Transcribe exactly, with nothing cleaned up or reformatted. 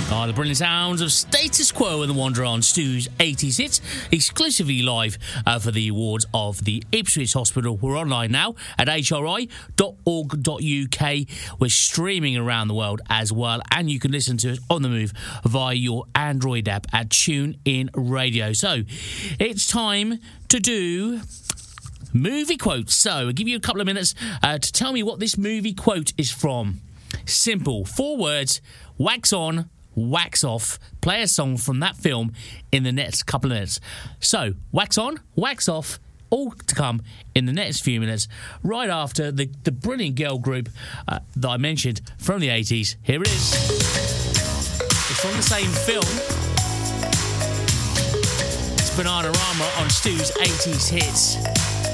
Oh, the brilliant sounds of Status Quo and the Wanderer on Stu's eighties hits, exclusively live uh, for the awards of the Ipswich Hospital. We're online now at h r i dot org dot u k. We're streaming around the world as well, and you can listen to us on the move via your Android app at TuneIn Radio. So, it's time to do movie quotes. So, I'll give you a couple of minutes uh, to tell me what this movie quote is from. Simple. Four words. Wax on, wax off. Play a song from that film in the next couple of minutes. So, wax on, wax off, all to come in the next few minutes, right after the, the brilliant girl group uh, that I mentioned from the eighties. Here it is. It's from the same film. It's Bananarama on Stu's eighties hits.